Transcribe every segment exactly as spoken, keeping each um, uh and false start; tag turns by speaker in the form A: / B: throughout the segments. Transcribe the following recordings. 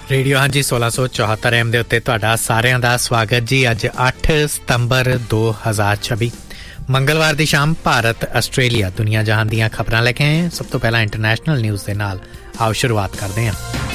A: Radio ਹਾਂਜੀ सोलह सौ चौहत्तर एम ਦੇ ਉੱਤੇ ਤੁਹਾਡਾ ਸਾਰਿਆਂ ਦਾ ਸਵਾਗਤ ਜੀ। ਅੱਜ ਅੱਠ ਸਤੰਬਰ दो हज़ार छब्बीस ਮੰਗਲਵਾਰ ਦੀ ਸ਼ਾਮ ਭਾਰਤ ਆਸਟ੍ਰੇਲੀਆ ਦੁਨੀਆ ਜਹਾਨ ਦੀਆਂ ਖਬਰਾਂ ਲੈ ਕੇ ਆਏ ਹਾਂ। ਸਭ ਤੋਂ ਪਹਿਲਾਂ ਇੰਟਰਨੈਸ਼ਨਲ ਨਿਊਜ਼ ਦੇ ਨਾਲ ਆਓ ਸ਼ੁਰੂਆਤ ਕਰਦੇ ਹਾਂ।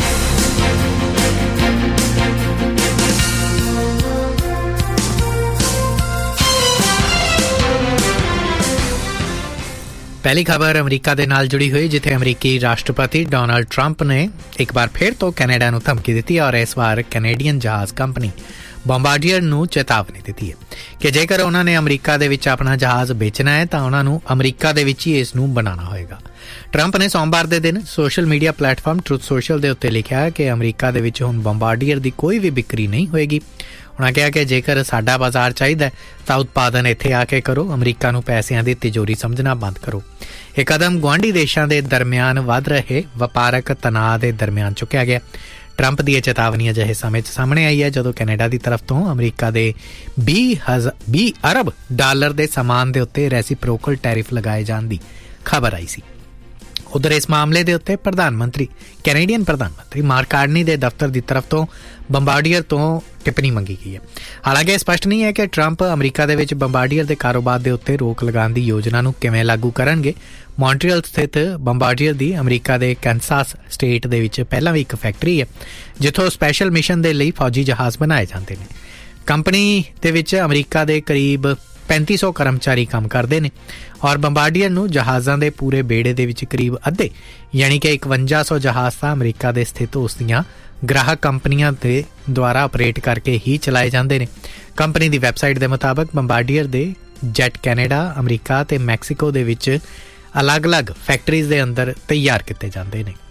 A: ਪਹਿਲੀ ਖਬਰ ਅਮਰੀਕਾ ਦੇ ਨਾਲ ਜੁੜੀ ਹੋਈ, ਜਿੱਥੇ ਅਮਰੀਕੀ ਰਾਸ਼ਟਰਪਤੀ ਡੋਨਾਲਡ ਟਰੰਪ ਨੇ ਇੱਕ ਵਾਰ ਫਿਰ ਤੋਂ ਕੈਨੇਡਾ ਨੂੰ ਧਮਕੀ ਦਿੱਤੀ ਔਰ ਇਸ ਵਾਰ ਕੈਨੇਡੀਅਨ ਜਹਾਜ਼ ਕੰਪਨੀ ਬੰਬਾਰਡੀਅਰ ਨੂੰ ਚੇਤਾਵਨੀ ਦਿੱਤੀ ਹੈ ਕਿ ਜੇਕਰ ਉਹਨਾਂ ਨੇ ਅਮਰੀਕਾ ਦੇ ਵਿੱਚ ਆਪਣਾ ਜਹਾਜ਼ ਵੇਚਣਾ ਹੈ ਤਾਂ ਉਹਨਾਂ ਨੂੰ ਅਮਰੀਕਾ ਦੇ ਵਿੱਚ ਹੀ ਇਸ ਨੂੰ ਬਣਾਉਣਾ ਹੋਏਗਾ। ਟਰੰਪ ਨੇ ਸੋਮਵਾਰ ਦੇ ਦਿਨ social media platform truth social ਦੇ ਉੱਤੇ ਲਿਖਿਆ ਕਿ ਅਮਰੀਕਾ ਦੇ ਵਿੱਚ ਹੁਣ ਬੰਬਾਰਡੀਅਰ ਦੀ ਕੋਈ ਵੀ ਵਿਕਰੀ ਨਹੀਂ ਹੋਏਗੀ। ਉਹਨਾਂ ਕਿਹਾ ਕਿ ਜੇਕਰ ਸਾਡਾ ਬਾਜ਼ਾਰ ਚਾਹੀਦਾ ਤਾਂ ਉਤਪਾਦਨ ਇੱਥੇ ਆ ਕੇ ਕਰੋ, ਅਮਰੀਕਾ ਨੂੰ ਪੈਸਿਆਂ ਦੀ ਤਿਜੋਰੀ ਸਮਝਣਾ ਬੰਦ ਕਰੋ। ਇਹ ਕਦਮ ਗੁਆਂਢੀ ਦੇਸ਼ਾਂ ਦੇ ਦਰਮਿਆਨ ਵੱਧ ਰਹੇ ਵਪਾਰਕ ਤਣਾਅ ਦੇ ਦਰਮਿਆਨ ਚੁੱਕਿਆ ਗਿਆ। ਟਰੰਪ ਦੀ ਇਹ ਚੇਤਾਵਨੀ ਅਜਿਹੇ ਸਮੇਂ 'ਚ ਸਾਹਮਣੇ ਆਈ ਹੈ ਜਦੋਂ ਕੈਨੇਡਾ ਦੀ ਤਰਫ ਤੋਂ ਅਮਰੀਕਾ ਦੇ ਵੀਹ ਅਰਬ ਡਾਲਰ ਦੇ ਸਮਾਨ ਦੇ ਉੱਤੇ ਰੈਸੀਪ੍ਰੋਕਲ ਟੈਰਿਫ ਲਗਾਏ ਜਾਣ ਦੀ ਖਬਰ ਆਈ ਸੀ। ਉਧਰ ਇਸ ਮਾਮਲੇ ਦੇ ਉੱਤੇ ਪ੍ਰਧਾਨ ਮੰਤਰੀ ਕੈਨੇਡੀਅਨ ਪ੍ਰਧਾਨ ਮੰਤਰੀ ਮਾਰਕ ਕਾਰਨੀ ਦੇ ਦਫ਼ਤਰ ਦੀ ਤਰਫ ਤੋਂ ਬੰਬਾਰਡੀਅਰ ਤੋਂ ਟਿੱਪਣੀ ਮੰਗੀ ਗਈ ਹੈ। ਹਾਲਾਂਕਿ ਇਹ ਸਪਸ਼ਟ ਨਹੀਂ ਹੈ ਕਿ ਟਰੰਪ ਅਮਰੀਕਾ ਦੇ ਵਿੱਚ ਬੰਬਾਰਡੀਅਰ ਦੇ ਕਾਰੋਬਾਰ ਦੇ ਉੱਤੇ ਰੋਕ ਲਗਾਉਣ ਦੀ ਯੋਜਨਾ ਨੂੰ ਕਿਵੇਂ ਲਾਗੂ ਕਰਨਗੇ। ਮੌਂਟਰੀਅਲ ਸਥਿਤ ਬੰਬਾਰਡੀਅਰ ਦੀ ਅਮਰੀਕਾ ਦੇ ਕੈਨਸਾਸ ਸਟੇਟ ਦੇ ਵਿੱਚ ਪਹਿਲਾਂ ਵੀ ਇੱਕ ਫੈਕਟਰੀ ਹੈ ਜਿੱਥੋਂ ਸਪੈਸ਼ਲ ਮਿਸ਼ਨ ਦੇ ਲਈ ਫੌਜੀ ਜਹਾਜ਼ ਬਣਾਏ ਜਾਂਦੇ ਨੇ। ਕੰਪਨੀ ਦੇ ਵਿੱਚ ਅਮਰੀਕਾ ਦੇ ਕਰੀਬ ਪੈਂਤੀ ਸੌ ਕਰਮਚਾਰੀ ਕੰਮ ਕਰਦੇ ਨੇ ਔਰ ਬੰਬਾਰਡੀਅਰ ਨੂੰ ਜਹਾਜ਼ਾਂ ਦੇ ਪੂਰੇ ਬੇੜੇ ਦੇ ਵਿੱਚ ਕਰੀਬ ਅੱਧੇ ਯਾਨੀ ਕਿ ਇਕਵੰਜਾ ਸੌ ਜਹਾਜ਼ ਤਾਂ ਅਮਰੀਕਾ ਦੇ ਸਥਿਤ ਉਸ ਦੀਆਂ ਗ੍ਰਾਹਕ ਕੰਪਨੀਆਂ ਦੇ ਦੁਆਰਾ ਆਪਰੇਟ ਕਰਕੇ ਹੀ ਚਲਾਏ ਜਾਂਦੇ ਨੇ। ਕੰਪਨੀ ਦੀ ਵੈਬਸਾਈਟ ਦੇ ਮੁਤਾਬਕ ਬੰਬਾਰਡੀਅਰ ਦੇ ਜੈਟ ਕੈਨੇਡਾ, ਅਮਰੀਕਾ ਤੇ ਮੈਕਸੀਕੋ ਦੇ ਵਿੱਚ ਅਲੱਗ-ਅਲੱਗ ਫੈਕਟਰੀਜ਼ ਦੇ ਅੰਦਰ ਤਿਆਰ ਕੀਤੇ ਜਾਂਦੇ ਨੇ।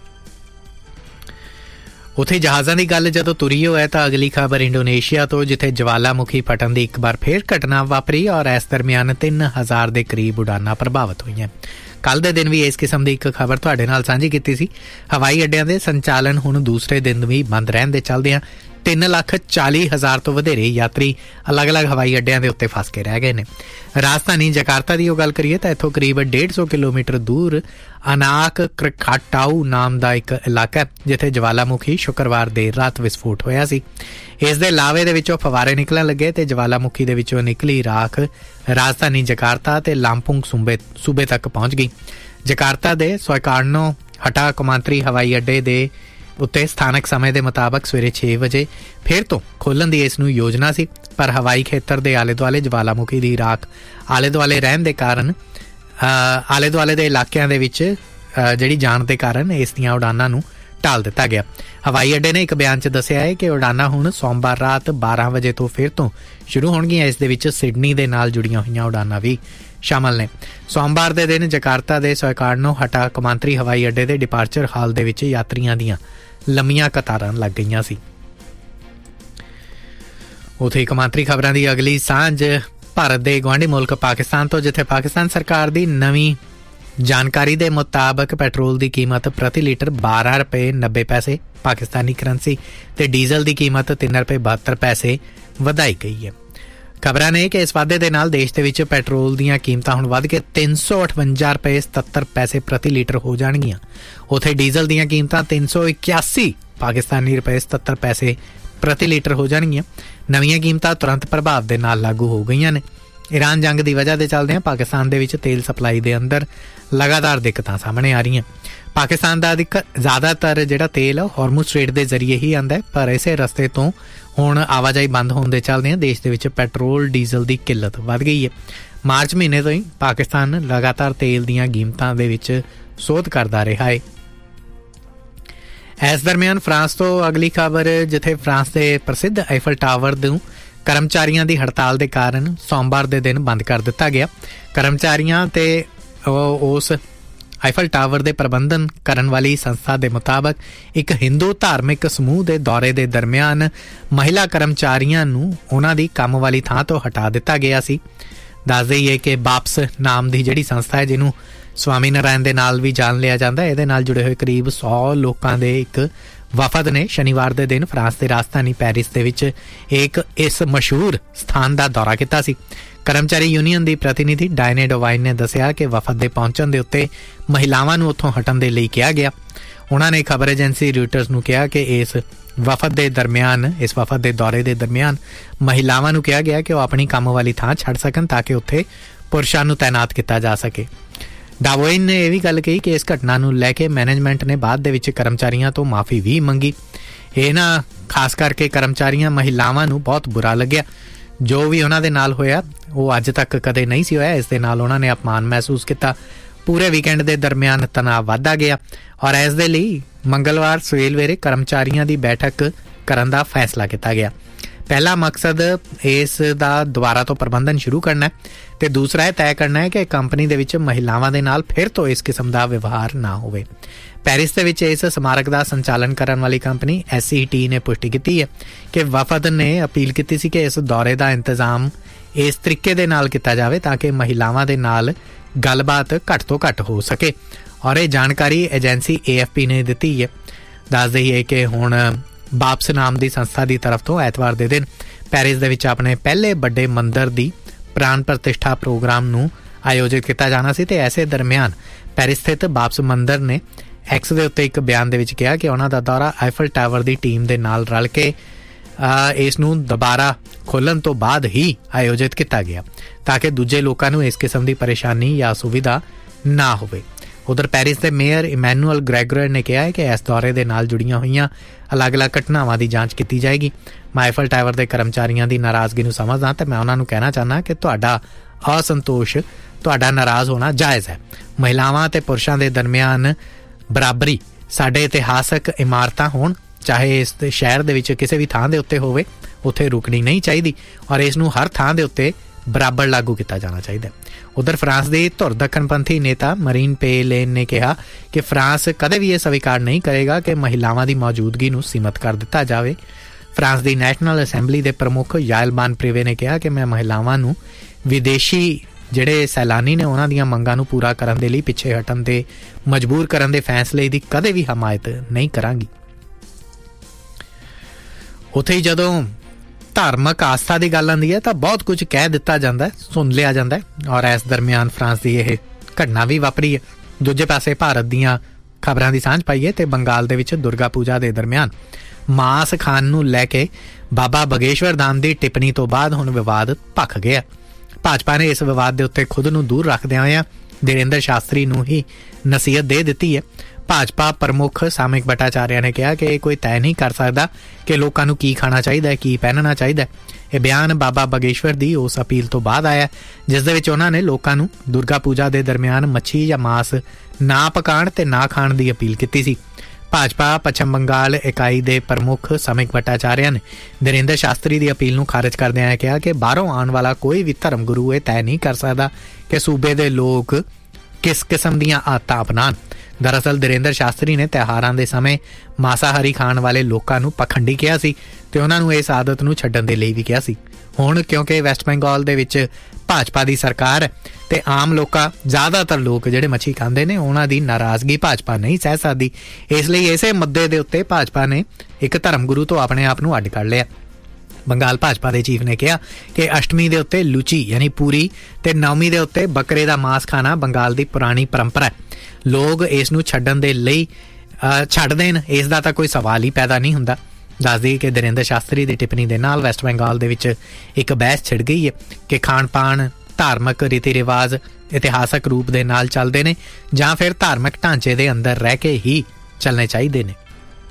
A: ਉੱਥੇ ਜਹਾਜ਼ਾਂ ਦੀ ਗੱਲ ਜਦੋਂ ਤੁਰੀ ਹੋਇਆ ਤਾਂ ਅਗਲੀ ਖਬਰ ਇੰਡੋਨੇਸ਼ੀਆ ਤੋਂ, ਜਿੱਥੇ ਜਵਾਲਾਮੁਖੀ ਫਟਣ ਦੀ ਇੱਕ ਵਾਰ ਫੇਰ ਘਟਨਾ ਵਾਪਰੀ ਔਰ ਇਸ ਦਰਮਿਆਨ ਤਿੰਨ ਹਜ਼ਾਰ ਦੇ ਕਰੀਬ ਉਡਾਨਾਂ ਪ੍ਰਭਾਵਿਤ ਹੋਈਆਂ। ਕੱਲ੍ਹ ਦੇ ਦਿਨ ਵੀ ਇਸ ਕਿਸਮ ਦੀ ਇੱਕ ਖਬਰ ਤੁਹਾਡੇ ਨਾਲ ਸਾਂਝੀ ਕੀਤੀ ਸੀ। ਹਵਾਈ ਅੱਡਿਆਂ ਦੇ ਸੰਚਾਲਨ ਹੁਣ ਦੂਸਰੇ ਦਿਨ ਵੀ ਬੰਦ ਰਹਿਣ ਦੇ ਚੱਲਦਿਆਂ ਤਿੰਨ ਲੱਖ ਚਾਲੀ ਹਜ਼ਾਰ ਤੋਂ ਵਧੇਰੇ ਯਾਤਰੀ ਅਲੱਗ-ਅਲੱਗ ਹਵਾਈ ਅੱਡਿਆਂ ਦੇ ਉੱਤੇ ਫਸ ਕੇ ਰਹਿ ਗਏ ਨੇ। ਰਾਜਧਾਨੀ ਜਕਾਰਤਾ ਦੀ ਉਹ ਗੱਲ ਕਰੀਏ ਤਾਂ ਇੱਥੋਂ ਕਰੀਬ ਡੇਢ ਸੌ ਕਿਲੋਮੀਟਰ ਦੂਰ ਅਨਾਕ ਕ੍ਰਕਾਟਾਊ ਨਾਮ ਦਾ ਇੱਕ ਇਲਾਕਾ ਜਿੱਥੇ ਜਵਾਲਾਮੁਖੀ ਸ਼ੁੱਕਰਵਾਰ ਦੇਰ ਰਾਤ ਵਿਸਫੋਟ ਹੋਇਆ ਸੀ। ਇਸ ਦੇ ਲਾਵੇ ਦੇ ਵਿੱਚੋਂ ਫਵਾਰੇ ਨਿਕਲਣ ਲੱਗੇ ਤੇ ਜਵਾਲਾਮੁਖੀ ਦੇ ਵਿੱਚੋਂ ਨਿਕਲੀ ਰਾਖ ਰਾਜਧਾਨੀ ਜਕਾਰਤਾ ਤੇ ਲਾਮਪੁੰਗ ਸੂਬੇ ਸੂਬੇ ਤੱਕ ਪਹੁੰਚ ਗਈ। ਜਕਾਰਤਾ ਦੇ ਸੋਇਕਾਰਨੋ ਹਟਾ ਕੌਮਾਂਤਰੀ ਹਵਾਈ ਅੱਡੇ ਦੇ ਉੱਤੇ ਸਥਾਨਕ ਸਮੇਂ ਦੇ ਮੁਤਾਬਕ ਸਵੇਰੇ ਛੇ ਵਜੇ ਫਿਰ ਤੋਂ ਖੋਲ੍ਹਣ ਦੀ ਇਸ ਨੂੰ ਯੋਜਨਾ ਸੀ, ਪਰ ਹਵਾਈ ਖੇਤਰ ਦੇ ਆਲੇ ਦੁਆਲੇ ਜਵਾਲਾਮੁਖੀ ਦੀ ਰਾਖ ਆਲੇ ਦੁਆਲੇ ਰਹਿਣ ਦੇ ਕਾਰਨ ਆਲੇ ਦੁਆਲੇ ਦੇ ਇਲਾਕਿਆਂ ਦੇ ਵਿੱਚ ਜਿਹੜੀ ਜਾਣ ਦੇ ਕਾਰਨ ਇਸ ਦੀਆਂ ਉਡਾਨਾਂ ਨੂੰ ਟਾਲ ਦਿੱਤਾ ਗਿਆ। ਹਵਾਈ ਅੱਡੇ ਨੇ ਇੱਕ ਬਿਆਨ 'ਚ ਦੱਸਿਆ ਹੈ ਕਿ ਉਡਾਨਾਂ ਹੁਣ ਸੋਮਵਾਰ ਰਾਤ ਬਾਰਾਂ ਵਜੇ ਤੋਂ ਫਿਰ ਤੋਂ ਸ਼ੁਰੂ ਹੋਣਗੀਆਂ। ਇਸ ਦੇ ਵਿੱਚ ਸਿਡਨੀ ਦੇ ਨਾਲ ਜੁੜੀਆਂ ਹੋਈਆਂ ਉਡਾਨਾਂ ਵੀ ਸ਼ਾਮਲ ਨੇ। ਸੋਮਵਾਰ ਦੇ ਦਿਨ ਜਕਾਰਤਾ ਦੇ ਸੋਇਕਾਰਨੋ ਹਟਾ ਕੌਮਾਂਤਰੀ ਹਵਾਈ ਅੱਡੇ ਦੇ ਡਿਪਾਰਚਰ ਹਾਲ ਦੇ ਵਿੱਚ ਯਾਤਰੀਆਂ ਦੀਆਂ ਲੰਮੀਆਂ ਕਤਾਰਾਂ ਲੱਗ ਗਈਆਂ ਸੀ। ਉੱਥੇ ਕੌਮਾਂਤਰੀ ਖਬਰਾਂ ਦੀ ਅਗਲੀ ਸਾਂਝ ਭਾਰਤ ਦੇ ਗੁਆਂਢੀ ਮੁਲਕ ਪਾਕਿਸਤਾਨ ਤੋਂ, ਜਿੱਥੇ ਪਾਕਿਸਤਾਨ ਸਰਕਾਰ ਦੀ ਨਵੀਂ ਜਾਣਕਾਰੀ ਦੇ ਮੁਤਾਬਕ ਪੈਟਰੋਲ ਦੀ ਕੀਮਤ ਪ੍ਰਤੀ ਲੀਟਰ ਬਾਰਾਂ ਰੁਪਏ ਨੱਬੇ ਪੈਸੇ ਪਾਕਿਸਤਾਨੀ ਕਰੰਸੀ ਤੇ ਡੀਜ਼ਲ ਦੀ ਕੀਮਤ ਤਿੰਨ ਰੁਪਏ ਬਹੱਤਰ ਪੈਸੇ ਵਧਾਈ ਗਈ ਹੈ। ਖਬਰਾਂ ਨੇ ਕਿ ਇਸ ਵਾਧੇ ਦੇ ਨਾਲ ਦੇਸ਼ ਦੇ ਵਿੱਚ ਪੈਟਰੋਲ ਦੀਆਂ ਕੀਮਤਾਂ ਹੁਣ ਵੱਧ ਕੇ ਤਿੰਨ ਸੌ ਅਠਵੰਜਾ ਰੁਪਏ ਸਤੱਤਰ ਪੈਸੇ ਪ੍ਰਤੀ ਲੀਟਰ ਹੋ ਜਾਣਗੀਆਂ। ਉੱਥੇ ਡੀਜ਼ਲ ਦੀਆਂ ਕੀਮਤਾਂ ਤਿੰਨ ਸੌ ਇਕਿਆਸੀ ਪਾਕਿਸਤਾਨੀ ਰੁਪਏ ਸਤੱਤਰ ਪੈਸੇ ਪ੍ਰਤੀ ਲੀਟਰ ਹੋ ਜਾਣਗੀਆਂ। ਨਵੀਆਂ ਕੀਮਤਾਂ ਤੁਰੰਤ ਪ੍ਰਭਾਵ ਦੇ ਨਾਲ ਲਾਗੂ ਹੋ ਗਈਆਂ ਨੇ। ਈਰਾਨ ਜੰਗ ਦੀ ਵਜ੍ਹਾ ਦੇ ਚੱਲਦਿਆਂ ਪਾਕਿਸਤਾਨ ਦੇ ਵਿੱਚ ਤੇਲ ਸਪਲਾਈ ਦੇ ਅੰਦਰ ਲਗਾਤਾਰ ਦਿੱਕਤਾਂ ਸਾਹਮਣੇ ਆ ਰਹੀਆਂ। ਪਾਕਿਸਤਾਨ ਦਾ ਅਧਿਕ ਜ਼ਿਆਦਾਤਰ ਜਿਹੜਾ ਤੇਲ ਆ ਹਾਰਮੁਜ਼ ਸਟ੍ਰੇਟ ਦੇ ਜ਼ਰੀਏ ਹੀ ਆਉਂਦਾ ਹੈ, ਪਰ ਇਸੇ ਰਸਤੇ ਤੋਂ ਹੁਣ ਆਵਾਜਾਈ ਬੰਦ ਹੋਣ ਦੇ ਚੱਲਦਿਆਂ ਦੇਸ਼ ਦੇ ਵਿੱਚ ਪੈਟਰੋਲ ਡੀਜ਼ਲ ਦੀ ਕਿੱਲਤ ਵੱਧ ਗਈ ਹੈ। ਮਾਰਚ ਮਹੀਨੇ ਤੋਂ ਹੀ ਪਾਕਿਸਤਾਨ ਲਗਾਤਾਰ ਤੇਲ ਦੀਆਂ ਕੀਮਤਾਂ ਦੇ ਵਿੱਚ ਸੋਧ ਕਰਦਾ ਰਿਹਾ ਹੈ। ਇਸ ਦਰਮਿਆਨ ਫਰਾਂਸ ਤੋਂ ਅਗਲੀ ਖਬਰ, ਜਿੱਥੇ ਫਰਾਂਸ ਦੇ ਪ੍ਰਸਿੱਧ ਆਈਫਲ ਟਾਵਰ ਨੂੰ ਕਰਮਚਾਰੀਆਂ ਦੀ ਹੜਤਾਲ ਦੇ ਕਾਰਨ ਸੋਮਵਾਰ ਦੇ ਦਿਨ ਬੰਦ ਕਰ ਦਿੱਤਾ ਗਿਆ। ਕਰਮਚਾਰੀਆਂ ਤੇ ਉਸ ਆਈਫਲ ਟਾਵਰ ਦੇ ਪ੍ਰਬੰਧਨ ਕਰਨ ਵਾਲੀ ਸੰਸਥਾ ਦੇ ਮੁਤਾਬਕ ਇੱਕ ਹਿੰਦੂ ਧਾਰਮਿਕ ਸਮੂਹ ਦੇ ਦੌਰੇ ਦੇ ਦਰਮਿਆਨ ਮਹਿਲਾ ਕਰਮਚਾਰੀਆਂ ਨੂੰ ਉਹਨਾਂ ਦੀ ਕੰਮ ਵਾਲੀ ਥਾਂ ਤੋਂ ਹਟਾ ਦਿੱਤਾ ਗਿਆ ਸੀ। ਦੱਸ ਦੇਈਏ ਕਿ ਬਾਪਸ ਨਾਮ ਦੀ ਜਿਹੜੀ ਸੰਸਥਾ ਹੈ, ਜਿਹਨੂੰ ਸਵਾਮੀ ਨਾਰਾਇਣ ਦੇ ਨਾਲ ਵੀ ਜਾਣ ਲਿਆ ਜਾਂਦਾ, ਇਹਦੇ ਨਾਲ ਜੁੜੇ ਹੋਏ ਕਰੀਬ ਸੌ ਲੋਕਾਂ ਦੇ ਇੱਕ ਵਫਦ ਨੇ ਸ਼ਨੀਵਾਰ ਦੇ ਦਿਨ ਫਰਾਂਸ ਦੀ ਰਾਜਧਾਨੀ ਪੈਰਿਸ ਦੇ ਵਿੱਚ ਇੱਕ ਇਸ ਮਸ਼ਹੂਰ ਸਥਾਨ ਦਾ ਦੌਰਾ ਕੀਤਾ ਸੀ। ਕਰਮਚਾਰੀ ਯੂਨੀਅਨ ਦੀ ਪ੍ਰਤੀਨਿਧੀ ਡਾਇਨੇ ਡੋਵਾਈਨ ਨੇ ਦੱਸਿਆ ਕਿ ਵਫਦ ਦੇ ਪਹੁੰਚਣ ਦੇ ਉੱਤੇ ਮਹਿਲਾਵਾਂ ਨੂੰ ਉੱਥੋਂ ਹਟਣ ਦੇ ਲਈ ਕਿਹਾ ਗਿਆ। ਉਹਨਾਂ ਨੇ ਖਬਰ ਏਜੰਸੀ ਰੂਟਰਸ ਨੂੰ ਕਿਹਾ ਕਿ ਇਸ ਵਫਦ ਦੇ ਦਰਮਿਆਨ ਇਸ ਵਫਦ ਦੇ ਦੌਰੇ ਦੇ ਦਰਮਿਆਨ ਮਹਿਲਾਵਾਂ ਨੂੰ ਕਿਹਾ ਗਿਆ ਕਿ ਉਹ ਆਪਣੀ ਕੰਮ ਵਾਲੀ ਥਾਂ ਛੱਡ ਸਕਣ ਤਾਂ ਕਿ ਉੱਥੇ ਪੁਰਸ਼ਾਂ ਨੂੰ ਤੈਨਾਤ ਕੀਤਾ ਜਾ ਸਕੇ। ਡਾਵੋਇਨ ਨੇ ਇਹ ਵੀ ਗੱਲ ਕਹੀ ਕਿ ਇਸ ਘਟਨਾ ਨੂੰ ਲੈ ਕੇ ਮੈਨੇਜਮੈਂਟ ਨੇ ਬਾਅਦ ਦੇ ਵਿੱਚ ਕਰਮਚਾਰੀਆਂ ਤੋਂ ਮਾਫੀ ਵੀ ਮੰਗੀ। ਇਹ ਨਾ ਖਾਸ ਕਰਕੇ ਕਰਮਚਾਰੀਆਂ ਮਹਿਲਾਵਾਂ ਨੂੰ ਬਹੁਤ ਬੁਰਾ ਲੱਗਿਆ। ਜੋ ਵੀ ਉਹਨਾਂ ਦੇ ਨਾਲ ਹੋਇਆ ਉਹ ਅੱਜ ਤੱਕ ਕਦੇ ਨਹੀਂ ਸੀ ਹੋਇਆ। ਇਸ ਦੇ ਨਾਲ ਉਹਨਾਂ ਨੇ ਅਪਮਾਨ ਮਹਿਸੂਸ ਕੀਤਾ। ਪੂਰੇ ਵੀਕਐਂਡ ਦੇ ਦਰਮਿਆਨ ਤਣਾਅ ਵੱਧਦਾ ਗਿਆ ਔਰ ਇਸ ਦੇ ਲਈ ਮੰਗਲਵਾਰ ਸਵੇਰ ਵੇਲੇ ਕਰਮਚਾਰੀਆਂ ਦੀ ਬੈਠਕ ਕਰਨ ਦਾ ਫੈਸਲਾ ਕੀਤਾ ਗਿਆ। ਪਹਿਲਾ ਮਕਸਦ ਇਸ ਦਾ ਦੁਬਾਰਾ ਤੋਂ ਪ੍ਰਬੰਧਨ ਸ਼ੁਰੂ ਕਰਨਾ ਤੇ ਦੂਸਰਾ ਇਹ ਤੈਅ ਕਰਨਾ ਹੈ ਕਿ ਕੰਪਨੀ ਦੇ ਵਿੱਚ ਮਹਿਲਾਵਾਂ ਦੇ ਨਾਲ ਫਿਰ ਤੋਂ ਇਸ ਕਿਸਮ ਦਾ ਵਿਵਹਾਰ ਨਾ ਹੋਵੇ। ਪੈਰਿਸ ਦੇ ਵਿੱਚ ਇਸ ਸਮਾਰਕ ਦਾ ਸੰਚਾਲਨ ਕਰਨ ਵਾਲੀ ਕੰਪਨੀ ਐਸ ਸੀ ਟੀ ਨੇ ਪੁਸ਼ਟੀ ਕੀਤੀ ਹੈ ਕਿ ਵਫਦ ਨੇ ਅਪੀਲ ਕੀਤੀ ਸੀ ਕਿ ਇਸ ਦੌਰੇ ਦਾ ਇੰਤਜ਼ਾਮ ਇਸ ਤਰੀਕੇ ਦੇ ਨਾਲ ਕੀਤਾ ਜਾਵੇ ਤਾਂ ਕਿ ਮਹਿਲਾਵਾਂ ਦੇ ਨਾਲ ਗੱਲਬਾਤ ਘੱਟ ਤੋਂ ਘੱਟ ਹੋ ਸਕੇ ਔਰ ਇਹ ਜਾਣਕਾਰੀ ਏਜੰਸੀ ਏ ਐਫ ਪੀ ਨੇ ਦਿੱਤੀ ਹੈ। ਦੱਸ ਦਈਏ ਕਿ ਹੁਣ ਬਾਪਸ ਨਾਮ ਦੀ ਸੰਸਥਾ ਦੀ ਤਰਫ ਤੋਂ ਐਤਵਾਰ ਦੇ ਦਿਨ ਪੈਰਿਸ ਦੇ ਵਿੱਚ ਆਪਣੇ ਪਹਿਲੇ ਵੱਡੇ ਮੰਦਰ ਦੀ ਪ੍ਰਾਣ ਪ੍ਰਤਿਸ਼ਠਾ ਪ੍ਰੋਗਰਾਮ ਨੂੰ ਆਯੋਜਿਤ ਕੀਤਾ ਜਾਣਾ ਸੀ ਤੇ ਐਸੇ ਦਰਮਿਆਨ ਪੈਰਿਸ ਸਥਿਤ ਬਾਪਸ ਮੰਦਰ ਨੇ ਐਕਸ ਦੇ ਉੱਤੇ ਇੱਕ ਬਿਆਨ ਦੇ ਵਿੱਚ ਕਿਹਾ ਕਿ ਉਹਨਾਂ ਦਾ ਦੌਰਾ ਆਈਫਲ ਟਾਵਰ ਦੀ ਟੀਮ ਦੇ ਨਾਲ ਰਲ ਕੇ ਇਸ ਨੂੰ ਦੁਬਾਰਾ ਖੋਲ੍ਹਣ ਤੋਂ ਬਾਅਦ ਹੀ ਆਯੋਜਿਤ ਕੀਤਾ ਗਿਆ ਤਾਂ ਕਿ ਦੂਜੇ ਲੋਕਾਂ ਨੂੰ ਇਸ ਕਿਸਮ ਦੀ ਪਰੇਸ਼ਾਨੀ ਜਾਂ ਸੁਵਿਧਾ ਨਾ ਹੋਵੇ। ਉਧਰ ਪੈਰਿਸ ਦੇ ਮੇਅਰ ਇਮੈਨੂਅਲ ਗ੍ਰੈਗੋਰ ਨੇ ਕਿਹਾ ਹੈ ਕਿ ਇਸ ਦੌਰੇ ਦੇ ਨਾਲ ਜੁੜੀਆਂ ਹੋਈਆਂ ਅਲੱਗ-ਅਲੱਗ ਘਟਨਾਵਾਂ ਦੀ ਜਾਂਚ ਕੀਤੀ ਜਾਏਗੀ। ਮੈਂ ਆਈਫਲ ਟਾਵਰ ਦੇ ਕਰਮਚਾਰੀਆਂ ਦੀ ਨਾਰਾਜ਼ਗੀ ਨੂੰ ਸਮਝਦਾ ਤੇ ਮੈਂ ਉਹਨਾਂ ਨੂੰ ਕਹਿਣਾ ਚਾਹੁੰਦਾ ਕਿ ਤੁਹਾਡਾ ਅਸੰਤੋਸ਼ ਤੁਹਾਡਾ ਨਾਰਾਜ਼ ਹੋਣਾ ਜਾਇਜ਼ ਹੈ। ਮਹਿਲਾਵਾਂ ਤੇ ਪੁਰਸ਼ਾਂ ਦੇ ਦਰਮਿਆਨ ਬਰਾਬਰੀ ਸਾਡੇ ਇਤਿਹਾਸਕ ਇਮਾਰਤਾਂ ਹੋਣ ਚਾਹੇ ਇਸ ਸ਼ਹਿਰ ਦੇ ਵਿੱਚ ਕਿਸੇ ਵੀ ਥਾਂ ਦੇ ਉੱਤੇ ਹੋਵੇ ਉੱਥੇ ਰੁਕਣੀ ਨਹੀਂ ਚਾਹੀਦੀ ਔਰ ਇਸ ਨੂੰ ਹਰ ਥਾਂ ਦੇ ਉੱਤੇ ਬਰਾਬਰ ਲਾਗੂ ਕੀਤਾ ਜਾਣਾ ਚਾਹੀਦਾ। ਉਧਰ ਫਰਾਂਸ ਦੇ ਧੁਰ ਦੱਖਣਪੰਥੀ ਨੇਤਾ ਮਰੀਨ ਪੇ ਲੇਨ ਨੇ ਕਿਹਾ ਕਿ ਫਰਾਂਸ ਕਦੇ ਵੀ ਇਹ ਸਵੀਕਾਰ ਨਹੀਂ ਕਰੇਗਾ ਕਿ ਮਹਿਲਾਵਾਂ ਦੀ ਮੌਜੂਦਗੀ ਨੂੰ ਸੀਮਤ ਕਰ ਦਿੱਤਾ ਜਾਵੇ। ਫਰਾਂਸ ਦੀ ਨੈਸ਼ਨਲ ਅਸੈਂਬਲੀ ਦੇ ਪ੍ਰਮੁੱਖ ਯਾਇਲ ਬਾਨ ਪ੍ਰੀਵੇ ਨੇ ਕਿਹਾ ਕਿ ਮੈਂ ਮਹਿਲਾਵਾਂ ਨੂੰ ਵਿਦੇਸ਼ੀ ਜਿਹੜੇ ਸੈਲਾਨੀ ਨੇ ਉਹਨਾਂ ਦੀਆਂ ਮੰਗਾਂ ਨੂੰ ਪੂਰਾ ਕਰਨ ਦੇ ਲਈ ਪਿੱਛੇ ਹਟਣ ਤੇ ਮਜਬੂਰ ਕਰਨ ਦੇ ਫੈਸਲੇ ਦੀ ਕਦੇ ਵੀ ਹਮਾਇਤ ਨਹੀਂ ਕਰਾਂਗੀ। ਉੱਥੇ ਹੀ ਜਦੋਂ ਧਾਰਮਿਕ ਆਸਥਾ ਦੀ ਗੱਲ ਆਉਂਦੀ ਹੈ ਤਾਂ ਬਹੁਤ ਕੁਝ ਕਹਿ ਦਿੱਤਾ ਜਾਂਦਾ ਹੈ, ਸੁਣ ਲਿਆ ਜਾਂਦਾ ਹੈ ਔਰ ਇਸ ਦਰਮਿਆਨ ਫਰਾਂਸ ਦੀ ਇਹ ਘਟਨਾ ਵੀ ਵਾਪਰੀ ਹੈ। ਦੂਜੇ ਪਾਸੇ ਭਾਰਤ ਦੀਆਂ ਖਬਰਾਂ ਦੀ ਸਾਂਝ ਪਾਈਏ ਤੇ ਬੰਗਾਲ ਦੇ ਵਿੱਚ ਦੁਰਗਾ ਪੂਜਾ ਦੇ ਦਰਮਿਆਨ ਮਾਸ ਖਾਣ ਨੂੰ ਲੈ ਕੇ ਬਾਬਾ ਬਗੇਸ਼ਵਰ ਧਾਮ ਦੀ ਟਿੱਪਣੀ ਤੋਂ ਬਾਅਦ ਹੁਣ ਵਿਵਾਦ ਭਖ ਗਿਆ। ਭਾਜਪਾ ਨੇ ਇਸ ਵਿਵਾਦ ਦੇ ਉੱਤੇ ਖੁਦ ਨੂੰ ਦੂਰ ਰੱਖਦਿਆਂ ਹੋਇਆਂ ਧੀਰੇਂਦਰ ਸ਼ਾਸਤਰੀ ਨੂੰ ਹੀ ਨਸੀਹਤ ਦੇ ਦਿੱਤੀ ਹੈ। ਭਾਜਪਾ ਪ੍ਰਮੁੱਖ ਸਾਮਿਕ ਭੱਟਾਚਾਰਿਆ ਨੇ ਕਿਹਾ ਕਿ ਇਹ ਕੋਈ ਤੈਅ ਨਹੀਂ ਕਰ ਸਕਦਾ ਕਿ ਲੋਕਾਂ ਨੂੰ ਕੀ ਖਾਣਾ ਚਾਹੀਦਾ ਹੈ, ਕੀ ਪਹਿਨਣਾ ਚਾਹੀਦਾ ਹੈ। ਇਹ ਬਿਆਨ ਬਾਬਾ ਬਗੇਸ਼ਵਰ ਦੀ ਉਸ ਅਪੀਲ ਤੋਂ ਬਾਅਦ ਆਇਆ ਜਿਸ ਦੇ ਵਿੱਚ ਉਹਨਾਂ ਨੇ ਲੋਕਾਂ ਨੂੰ ਦੁਰਗਾ ਪੂਜਾ ਦੇ ਦਰਮਿਆਨ ਮੱਛੀ ਜਾਂ ਮਾਸ ਨਾ ਪਕਾਉਣ ਤੇ ਨਾ ਖਾਣ ਦੀ ਅਪੀਲ ਕੀਤੀ ਸੀ। ਭਾਜਪਾ ਪੱਛਮ ਬੰਗਾਲ ਇਕਾਈ ਦੇ ਪ੍ਰਮੁੱਖ ਸਾਮਿਕ ਭੱਟਾਚਾਰਿਆ ਨੇ ਧੀਰੇਂਦਰ ਸ਼ਾਸਤਰੀ ਦੀ ਅਪੀਲ ਨੂੰ ਖਾਰਜ ਕਰਦਿਆਂ ਕਿਹਾ ਕਿ ਬਾਹਰੋਂ ਆਉਣ ਵਾਲਾ ਕੋਈ ਵੀ ਧਰਮ ਗੁਰੂ ਇਹ ਤੈਅ ਨਹੀਂ ਕਰ ਸਕਦਾ ਕਿ ਸੂਬੇ ਦੇ ਲੋਕ ਕਿਸ ਕਿਸਮ ਦੀਆਂ ਆਦਤਾਂ ਅਪਣਾਉਣ। ਦਰਅਸਲ ਧੀਰੇਂਦਰ ਸ਼ਾਸਤਰੀ ਨੇ ਤਿਉਹਾਰਾਂ ਦੇ ਸਮੇਂ ਮਾਸਾਹਾਰੀ ਖਾਣ ਵਾਲੇ ਲੋਕਾਂ ਨੂੰ ਪਖੰਡੀ ਕਿਹਾ ਸੀ ਤੇ ਉਹਨਾਂ ਨੂੰ ਇਸ ਆਦਤ ਨੂੰ ਛੱਡਣ ਦੇ ਲਈ ਵੀ ਕਿਹਾ ਸੀ। ਹੁਣ ਕਿਉਂਕਿ ਵੈਸਟ ਬੰਗਾਲ ਦੇ ਵਿੱਚ ਭਾਜਪਾ ਦੀ ਸਰਕਾਰ ਹੈ ਤੇ ਆਮ ਲੋਕਾਂ ਜ਼ਿਆਦਾਤਰ ਲੋਕ ਜਿਹੜੇ ਮੱਛੀ ਖਾਂਦੇ ਨੇ ਉਹਨਾਂ ਦੀ ਨਾਰਾਜ਼ਗੀ ਭਾਜਪਾ ਨਹੀਂ ਸਹਿ ਸਕਦੀ। ਇਸ ਲਈ ਇਸੇ ਮੁੱਦੇ ਦੇ ਉੱਤੇ ਭਾਜਪਾ ਨੇ ਇੱਕ ਧਰਮ ਗੁਰੂ ਤੋਂ ਆਪਣੇ ਆਪ ਨੂੰ ਅੱਡ ਕਰ ਲਿਆ। ਬੰਗਾਲ ਭਾਜਪਾ ਦੇ ਚੀਫ ਨੇ ਕਿਹਾ ਕਿ ਅਸ਼ਟਮੀ ਦੇ ਉੱਤੇ ਲੁਚੀ ਯਾਨੀ ਪੂਰੀ ਤੇ ਨੌਵੀਂ ਦੇ ਉੱਤੇ ਬੱਕਰੇ ਦਾ ਮਾਸ ਖਾਣਾ ਬੰਗਾਲ ਦੀ ਪੁਰਾਣੀ ਪਰੰਪਰਾ ਹੈ। ਲੋਕ ਇਸ ਨੂੰ ਛੱਡਣ ਦੇ ਲਈ ਛੱਡ ਦੇਣ ਇਸ ਦਾ ਤਾਂ ਕੋਈ ਸਵਾਲ ਹੀ ਪੈਦਾ ਨਹੀਂ ਹੁੰਦਾ। ਦੱਸ ਦਈਏ ਕਿ ਧੀਰੇਂਦਰ ਸ਼ਾਸਤਰੀ ਦੀ ਟਿੱਪਣੀ ਦੇ ਨਾਲ ਵੈਸਟ ਬੰਗਾਲ ਦੇ ਵਿੱਚ ਇੱਕ ਬਹਿਸ ਛਿੜ ਗਈ ਹੈ ਕਿ ਖਾਣ ਪਾਣ ਧਾਰਮਿਕ ਰੀਤੀ ਰਿਵਾਜ ਇਤਿਹਾਸਕ ਰੂਪ ਦੇ ਨਾਲ ਚੱਲਦੇ ਨੇ ਜਾਂ ਫਿਰ ਧਾਰਮਿਕ ਢਾਂਚੇ ਦੇ ਅੰਦਰ ਰਹਿ ਕੇ ਹੀ ਚੱਲਣੇ ਚਾਹੀਦੇ ਨੇ।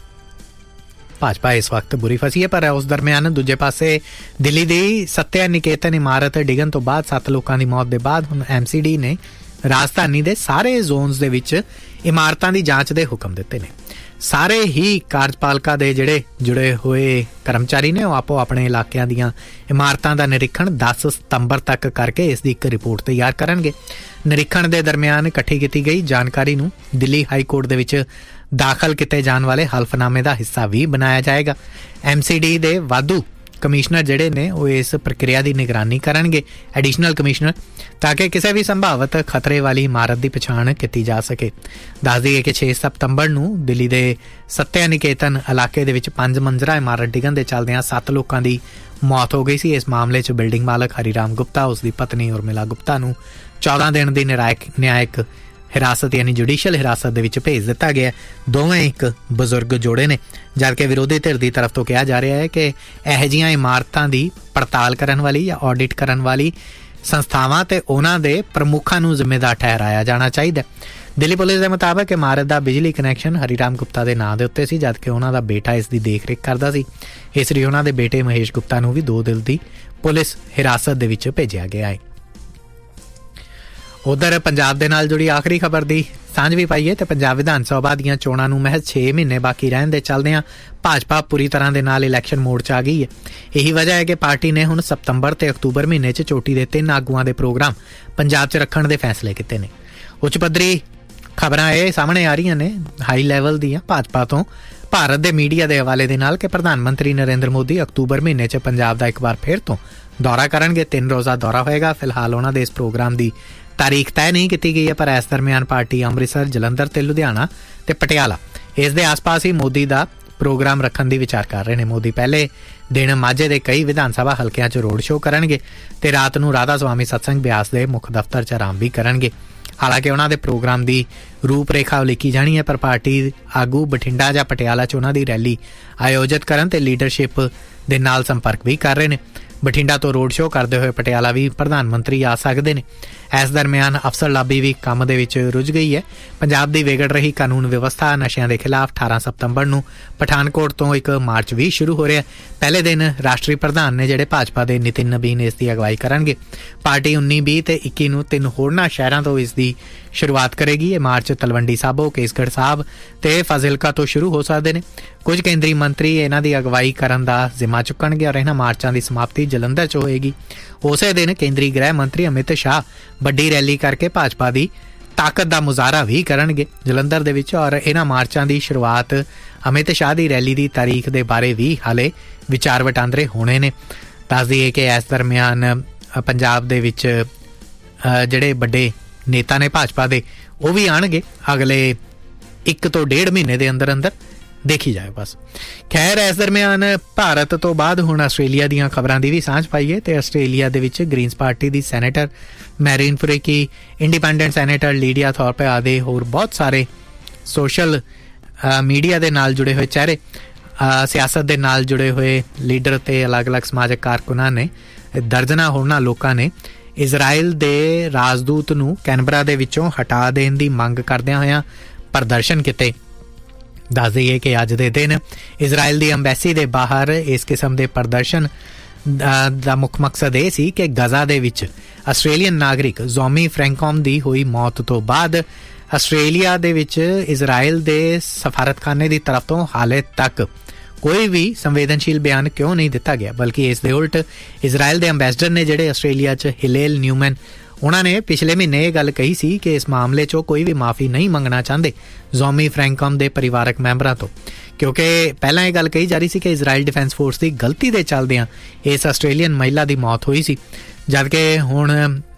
A: ਭਾਜਪਾ ਇਸ ਵਕਤ ਬੁਰੀ ਫਸੀ ਹੈ ਪਰ ਉਸ ਦਰਮਿਆਨ ਦੂਜੇ ਪਾਸੇ ਦਿੱਲੀ ਦੀ ਸੱਤਿਆ ਨਿਕੇਤਨ ਇਮਾਰਤ ਡਿੱਗਣ ਤੋਂ ਬਾਅਦ ਸੱਤ ਲੋਕਾਂ ਦੀ ਮੌਤ ਦੇ ਬਾਅਦ ਹੁਣ ਐਮ ਸੀ ਡੀ ਨੇ ਰਾਜਧਾਨੀ ਦੇ ਸਾਰੇ ਜ਼ੋਨਸ ਦੇ ਵਿੱਚ ਇਮਾਰਤਾਂ ਦੀ ਜਾਂਚ ਦੇ ਹੁਕਮ ਦਿੱਤੇ ਨੇ। ਸਾਰੇ ਹੀ ਕਾਰਜਪਾਲਿਕਾ ਦੇ ਜਿਹੜੇ ਜੁੜੇ ਹੋਏ ਕਰਮਚਾਰੀ ਨੇ ਉਹ ਆਪੋ ਆਪਣੇ ਇਲਾਕਿਆਂ ਦੀਆਂ ਇਮਾਰਤਾਂ ਦਾ ਨਿਰੀਖਣ ਦਸ ਸਤੰਬਰ ਤੱਕ ਕਰਕੇ ਇਸ ਦੀ ਇੱਕ ਰਿਪੋਰਟ ਤਿਆਰ ਕਰਨਗੇ। ਨਿਰੀਖਣ ਦੇ ਦਰਮਿਆਨ ਇਕੱਠੀ ਕੀਤੀ ਗਈ ਜਾਣਕਾਰੀ ਨੂੰ ਦਿੱਲੀ ਹਾਈ ਕੋਰਟ ਦੇ ਵਿੱਚ ਦਾਖਲ ਕੀਤੇ ਜਾਣ ਵਾਲੇ ਹਲਫਨਾਮੇ ਦਾ ਹਿੱਸਾ ਵੀ ਬਣਾਇਆ ਜਾਏਗਾ। ਐਮ ਸੀ ਡੀ ਦੇ ਵਾਧੂ ਕਮਿਸ਼ਨਰ ਜਿਹੜੇ ਨੇ ਉਹ ਇਸ ਪ੍ਰਕਿਰਿਆ ਦੀ ਨਿਗਰਾਨੀ ਕਰਨਗੇ, ਐਡੀਸ਼ਨਲ ਕਮਿਸ਼ਨਰ, ਤਾਂ ਕਿ ਕਿਸੇ ਵੀ ਸੰਭਾਵਤ ਖਤਰੇ ਵਾਲੀ ਇਮਾਰਤ ਦੀ ਪਛਾਣ ਕੀਤੀ ਜਾ ਸਕੇ। ਦੱਸ ਦਈਏ ਕਿ ਛੇ ਸਤੰਬਰ ਨੂੰ ਦਿੱਲੀ ਦੇ ਸੱਤਿਆ ਨਿਕੇਤਨ ਇਲਾਕੇ ਦੇ ਵਿੱਚ ਪੰਜ ਮੰਜ਼ਲਾ ਇਮਾਰਤ ਡਿੱਗਣ ਦੇ ਚੱਲਦਿਆਂ ਸੱਤ ਲੋਕਾਂ ਦੀ ਮੌਤ ਹੋ ਗਈ ਸੀ। ਇਸ ਮਾਮਲੇ 'ਚ ਬਿਲਡਿੰਗ ਮਾਲਕ ਹਰੀਰਾਮ ਗੁਪਤਾ, ਉਸ ਦੀ ਪਤਨੀ ਉਰਮਿਲਾ ਗੁਪਤਾ ਨੂੰ ਚੌਦਾਂ ਦਿਨ ਦੀ ਨਿਆਇਕ ਨਿਆਇਕ हिरासत यानी जुडिशियल हिरासत दे विच भेज दिता गया। दोवें एक बजुर्ग जोड़े ने, जबकि विरोधी धिर दी तरफ तो कहा जा रहा है कि इहो जिहियां इमारतां दी पड़ताल करन वाली या ऑडिट करन वाली संस्थावां ते उन्हां दे प्रमुखां नूं जिम्मेदार ठहराया जाना चाहिए। दिल्ली पुलिस के मुताबिक इमारत का बिजली कनैक्शन हरीराम गुप्ता के नां दे उत्ते सी, जबकि उन्हां दा बेटा इसकी देख रेख करदा सी। इस लई उन्हां दे बेटे महेश गुप्ता नूं भी दो दिल की पुलिस हिरासत दे विच भेजिया गया है। उधर पंजाब दे नाल जुड़ी आखिरी खबर की सांझ भी पाई है तो पंजाब विधान सभा दीआं चोणां नूं महज छे महीने बाकी रहण दे चलदिआं भाजपा पूरी तरह के नाल इलैक्शन मोड च आ गई है। यही वजह है कि पार्टी ने हुण सितंबर ते अक्तूबर महीने च चोटी के तीन आगूआं दे प्रोग्राम पंजाब च रखण दे फैसले कीते ने। उच्च पद्धरी खबरां ये सामने आ रही ने हाई लैवल दीआं भाजपा तो भारत के मीडिया के हवाले दे नाल कि प्रधानमंत्री नरेंद्र मोदी अक्तूबर महीने च पंजाब का एक बार फिर तो दौरा करनगे। तीन रोज़ा दौरा होएगा। फिलहाल उन्हां दे इस प्रोग्राम की तारीख तय नहीं की गई है, पर इस दरम्यान पार्टी अमृतसर, जलंधर ते लुधियाना ते पटियाला इस दे आस पास ही मोदी का प्रोग्राम रखने की विचार कर रहे हैं। मोदी पहले दिन माझे के कई विधान सभा हल्कियां च रोड शो करनगे ते रात नूं राधा स्वामी सत्संग ब्यास के मुख दफ्तर च आराम भी करनगे। हालांकि उन्होंने प्रोग्राम की रूपरेखा उलीकी जानी है, पर पार्टी आगू बठिंडा या पटियाला च उन्हों की रैली आयोजित करन ते लीडरशिप दे नाल संपर्क भी कर रहे हैं। बठिंडा तो रोड शो करते हुए पटियाला भी प्रधानमंत्री आ सकते हैं। इस दरम्यान अफसर लाबी भी काम दे विच रुझ गई है। पंजाब की विगड़ रही कानून व्यवस्था नशियां के खिलाफ अठारह सितंबर नूं पठानकोट तो एक मार्च भी शुरू हो रहा है। पहले दिन राष्ट्रीय प्रधान ने जिहड़े भाजपा के नितिन नबीन इसकी अगवाई करनगे। पार्टी उन्नी बीस ते इक्की नूं तीन होरनां शहरां तो इसकी शुरुआत करेगी। ये मार्च तलवंडी साबो, केसगढ़ साहब ते फाजिलका तो शुरू हो सकते हैं। कुछ केंद्रीय मंत्री इन्हां दी अगवाई करन दा जिम्मा चुकणगे और इन्हां मार्चां की समाप्ति जलंधर च होएगी। उसे दिन केंद्रीय गृह मंत्री अमित शाह वड्डी रैली करके भाजपा की ताकत का मुजाहरा भी करनगे जलंधर दे विच। और इन्हां मार्चां की शुरुआत अमित शाह की रैली की तारीख के बारे भी हाले विचार वटांदरे होने ने। दस दईए कि इस दरम्यान पंजाब दे विच जिहड़े वड्डे नेता ने भाजपा के वो भी आणगे अगले एक तो डेढ़ महीने के अंदर अंदर, देखी जाए बस। खैर इस दरम्यान भारत तो बाद हुण आस्ट्रेलिया दीआं खबरां दी भी सांझ पाई है। तो आस्ट्रेलिया दे विच ग्रीनस पार्टी की senator marine फुरेकी, independent senator Lydia Thorpe आदि होर बहुत सारे सोशल आ, मीडिया के नाल जुड़े हुए चेहरे, आ, सियासत के नाल जुड़े हुए लीडर ते अलग अलग समाजिक कारकुनां ने दर्जना होरनां लोकां ने इजराइल दे राजदूत नूं कैनबरा दे विचों हटा देण दी मंग करदिआं होइआं प्रदर्शन कीते। दस दईए कि अज दे दिन इजराइल की अंबैसी के बाहर इस किस्म के प्रदर्शन का मुख मकसद यह सी कि गजा दे विच आस्ट्रेलियन नागरिक जोमी फ्रैंकॉम की हुई मौत तो बाद आस्ट्रेलिया दे विच इजराइल के सफारतखाने की तरफ तो हाले तक कोई भी संवेदनशील बयान क्यों नहीं दिता गया, बल्कि इस दे उल्ट इजराइल के अंबैसडर ने जिहड़े आस्ट्रेलिया च हिलेल न्यूमैन उन्होंने पिछले महीने ये गल कही सी कि इस मामले चो कोई भी माफ़ी नहीं मंगना चाहते जोमी फ्रैंकॉम के परिवारक मैंबरों तो, क्योंकि पहला ये गल कही जा रही सी कि इजराइल डिफेंस फोर्स की गलती के चलदिआं इस आस्ट्रेलियन महिला की मौत हुई सी। जबकि हुण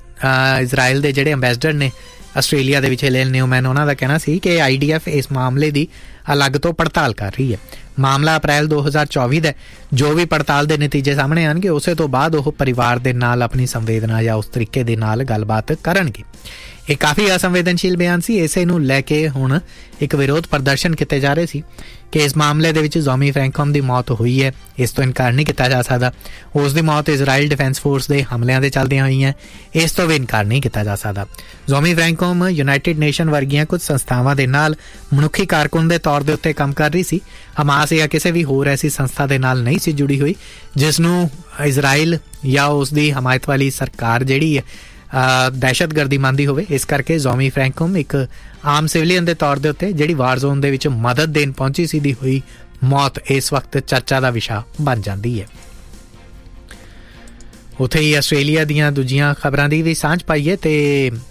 A: इजराइल के जिहड़े अंबैसडर ने आस्ट्रेलिया दे विच हिलेल न्यूमैन उन्हों का कहना सी कि आई डी एफ इस मामले की अलग तो पड़ताल कर रही है। मामला अप्रैल दो हज़ार चौबीस है। जो भी पड़ताल के नतीजे सामने आएंगे उसे तो बाद वह परिवार के नाल अपनी संवेदना या उस तरीके दे नाल गलबात करनगे। ये काफ़ी असंवेदनशील बयान सी। इसे नूं लैके हुण एक विरोध प्रदर्शन किए जा रहे सी कि इस मामले दे विच जोमी फ्रैंकॉम की मौत हुई है, इस तो इनकार नहीं किया जा सकता। उसकी मौत इजराइल डिफेंस फोर्स के हमलियां दे चलदियां हुई है, इस तो भी इनकार नहीं किया जा सकता। जोमी फ्रैंकॉम यूनाइटेड नेशन वर्गियां कुछ संस्थावां दे नाल मनुखी कारकुन के तौर के उत्ते काम कर रही सी। हमास या किसी भी होर ऐसी संस्था के नाल नहीं सी जुड़ी हुई जिसनों इजराइल या उसकी हमायत वाली सरकार जिहड़ी है दहशतगर्दी मानदी होवे। इस करके जोमी फ्रैंकॉम एक आम सिविलियन के तौर के उत्ते जिहड़ी वार जोन दे विच मदद देन पहुंची सी दी हुई मौत इस वक्त चर्चा का विषय बन जाती है। उत्थे ही आस्ट्रेलिया दीआं दूजियां खबरां दी भी सांझ पाई है ते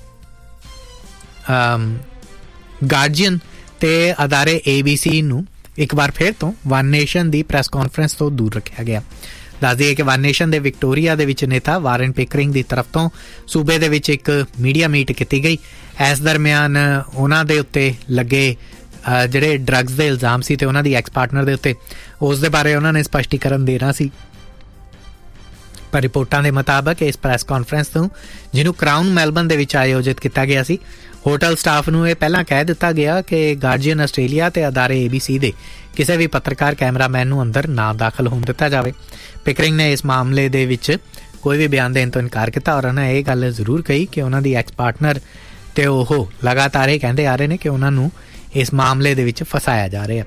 A: गार्जियन ते अदारे ए बी सी नूं एक बार फिर तो वन नेशन की प्रैस कॉन्फ्रेंस तो दूर रखा गया। दस दिए कि वन नेशन के विक्टोरिया दे विच नेता वारन पिकरिंग की तरफ तो सूबे दे विच एक मीडिया मीट की गई। इस दरम्यान उन्हां दे उत्ते लगे जिहड़े ड्रग्स के इल्जाम सी ते उन्हां दी एक्स पार्टनर दे उत्ते उस दे बारे उन्हां ने स्पष्टीकरण देना सी। ਪਰ ਰਿਪੋਰਟਾਂ ਦੇ ਮੁਤਾਬਕ ਇਸ ਪ੍ਰੈਸ ਕਾਨਫਰੰਸ ਨੂੰ, ਜਿਹਨੂੰ ਕਰਾਊਨ ਮੈਲਬਨ ਦੇ ਵਿੱਚ ਆਯੋਜਿਤ ਕੀਤਾ ਗਿਆ ਸੀ, ਹੋਟਲ ਸਟਾਫ ਨੂੰ ਇਹ ਪਹਿਲਾਂ ਕਹਿ ਦਿੱਤਾ ਗਿਆ ਕਿ ਗਾਰਡੀਅਨ ਆਸਟ੍ਰੇਲੀਆ ਤੇ ਅਦਾਰੇ ਏ ਬੀ ਸੀ ਦੇ ਕਿਸੇ ਵੀ ਪੱਤਰਕਾਰ ਕੈਮਰਾਮੈਨ ਨੂੰ ਅੰਦਰ ਨਾ ਦਾਖਲ ਹੋਣ ਦਿੱਤਾ ਜਾਵੇ। ਪਿਕਰਿੰਗ ਨੇ ਇਸ ਮਾਮਲੇ ਦੇ ਵਿੱਚ ਕੋਈ ਵੀ ਬਿਆਨ ਦੇਣ ਤੋਂ ਇਨਕਾਰ ਕੀਤਾ ਔਰ ਉਹਨਾਂ ਇਹ ਗੱਲ ਜ਼ਰੂਰ ਕਹੀ ਕਿ ਉਹਨਾਂ ਦੀ ਐਕਸ ਪਾਰਟਨਰ ਤੇ ਉਹ ਲਗਾਤਾਰ ਇਹ ਕਹਿੰਦੇ ਆ ਰਹੇ ਨੇ ਕਿ ਉਹਨਾਂ ਨੂੰ ਇਸ ਮਾਮਲੇ ਦੇ ਵਿੱਚ ਫਸਾਇਆ ਜਾ ਰਿਹਾ।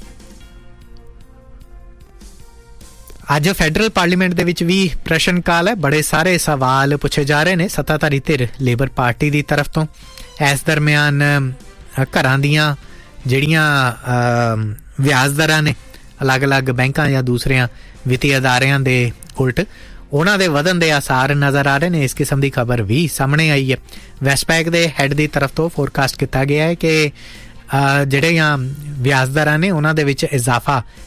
A: ਅੱਜ ਫੈਡਰਲ ਪਾਰਲੀਮੈਂਟ ਦੇ ਵਿੱਚ ਵੀ ਪ੍ਰਸ਼ਨ ਕਾਲ ਹੈ। ਬੜੇ ਸਾਰੇ ਸਵਾਲ ਪੁੱਛੇ ਜਾ ਰਹੇ ਨੇ ਸੱਤਾਧਾਰੀ ਧਿਰ ਲੇਬਰ ਪਾਰਟੀ ਦੀ ਤਰਫ ਤੋਂ। ਇਸ ਦਰਮਿਆਨ ਘਰਾਂ ਦੀਆਂ ਜਿਹੜੀਆਂ ਵਿਆਜ ਦਰਾਂ ਨੇ ਅਲੱਗ-ਅਲੱਗ ਬੈਂਕਾਂ ਜਾਂ ਦੂਸਰਿਆਂ ਵਿੱਤੀ ਅਦਾਰਿਆਂ ਦੇ ਉਲਟ, ਉਹਨਾਂ ਦੇ ਵਧਣ ਦੇ ਆਸਾਰ ਨਜ਼ਰ ਆ ਰਹੇ ਨੇ। ਇਸ ਕਿਸਮ ਦੀ ਖਬਰ ਵੀ ਸਾਹਮਣੇ ਆਈ ਹੈ। ਵੈਸਟਪੈਕ ਦੇ ਹੈੱਡ ਦੀ ਤਰਫ ਤੋਂ ਫੋਰਕਾਸਟ ਕੀਤਾ ਗਿਆ ਹੈ ਕਿ ਜਿਹੜੀਆਂ ਵਿਆਜ ਦਰਾਂ ਨੇ ਉਹਨਾਂ ਦੇ ਵਿੱਚ ਇਜ਼ਾਫਾ